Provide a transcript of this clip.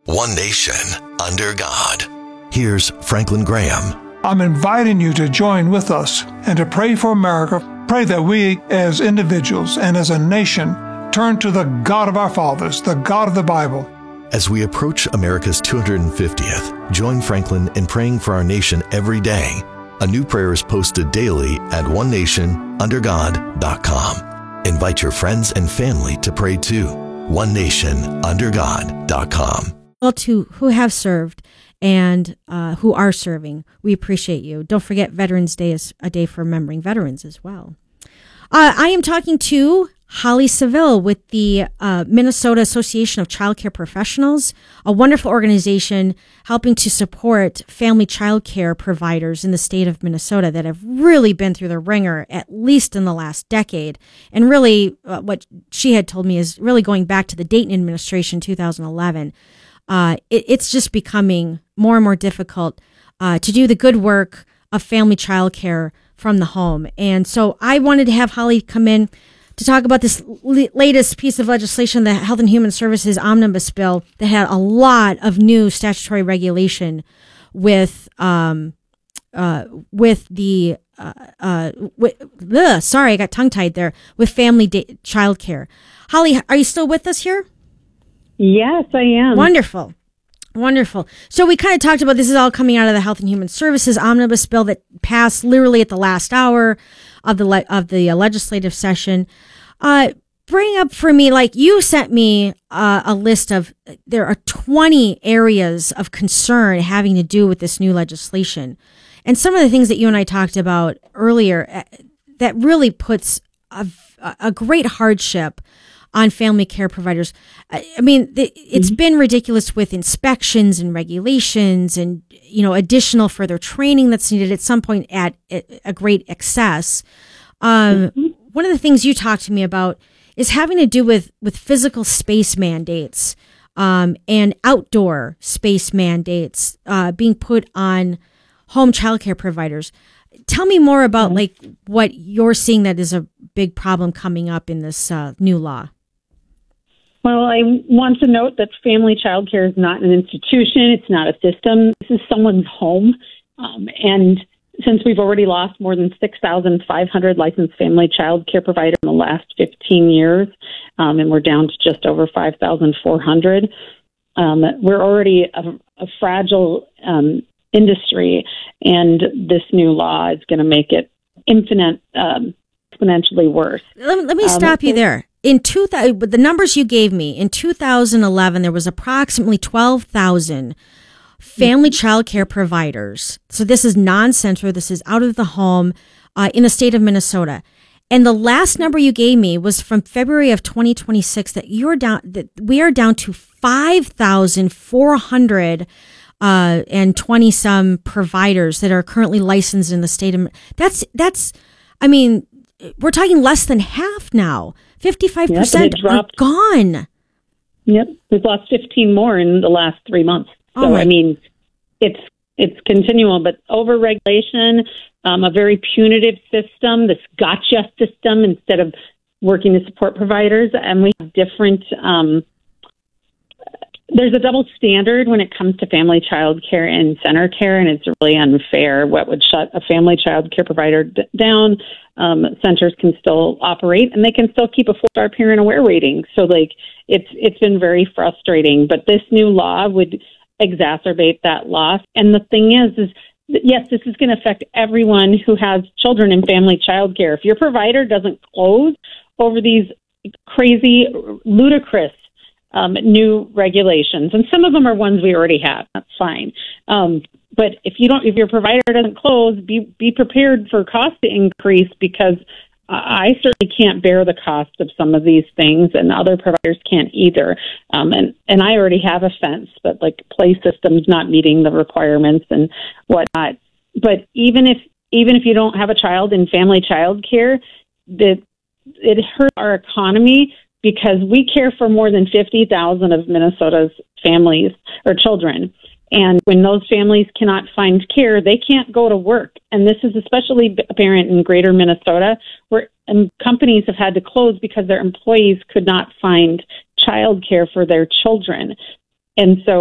One nation, under God. Here's Franklin Graham. I'm inviting you to join with us and to pray for America. Pray that we as individuals and as a nation turn to the God of our fathers, the God of the Bible. As we approach America's 250th, join Franklin in praying for our nation every day. A new prayer is posted daily at onenationundergod.com. Invite your friends and family to pray too. onenationundergod.com. Well, to who have served and who are serving, we appreciate you. Don't forget Veterans Day is a day for remembering veterans as well. I am talking to Holly Seville with the Minnesota Association of Child Care Professionals, a wonderful organization helping to support family child care providers in the state of Minnesota that have really been through the ringer, at least in the last decade. And really, what she had told me is really going back to the Dayton administration, 2011. It's just becoming more and more difficult to do the good work of family child care from the home. And so I wanted to have Holly come in to talk about this latest piece of legislation, the Health and Human Services Omnibus Bill, that had a lot of new statutory regulation with sorry, I got tongue-tied there, with family child care. Holly, are you still with us here? Yes, I am. Wonderful. So we kind of talked about this is all coming out of the Health and Human Services Omnibus Bill that passed literally at the last hour of the legislative session. Bring up for me, like you sent me a list of, there are 20 areas of concern having to do with this new legislation. And some of the things that you and I talked about earlier that really puts a great hardship on family care providers. I mean, it's been ridiculous with inspections and regulations and, additional further training that's needed at some point at a great excess. One of the things you talked to me about is having to do with physical space mandates and outdoor space mandates being put on home childcare providers. Tell me more about like what you're seeing that is a big problem coming up in this new law. Well, I want to note that family child care is not an institution. It's not a system. This is someone's home. And since we've already lost more than 6,500 licensed family child care providers in the last 15 years, and we're down to just over 5,400, we're already a fragile industry, and this new law is going to make it exponentially worse. Let me stop you there. The numbers you gave me, in 2011, there was approximately 12,000 family child care providers. So this is non-center, this is out of the home in the state of Minnesota. And the last number you gave me was from February of 2026 that we are down to 5,400 and 20 some providers that are currently licensed in the state of we're talking less than half now. 55% are gone. Yep, we've lost 15 more in the last 3 months. So, it's continual, but over-regulation, a very punitive system, this gotcha system instead of working to support providers. And we have different, there's a double standard when it comes to family child care and center care, and it's really unfair. What would shut a family child care provider down? Centers can still operate, and they can still keep a 4-star parent aware rating. So, it's been very frustrating. But this new law would exacerbate that loss. And the thing is yes, this is going to affect everyone who has children in family child care. If your provider doesn't close over these crazy, ludicrous new regulations, and some of them are ones we already have, that's fine. But if your provider doesn't close, be prepared for cost to increase, because I certainly can't bear the cost of some of these things, and other providers can't either. And I already have a fence, but like play systems not meeting the requirements and whatnot. But even if you don't have a child in family child care, it hurts our economy, because we care for more than 50,000 of Minnesota's families or children. And when those families cannot find care, they can't go to work. And this is especially apparent in greater Minnesota, where companies have had to close because their employees could not find child care for their children. And so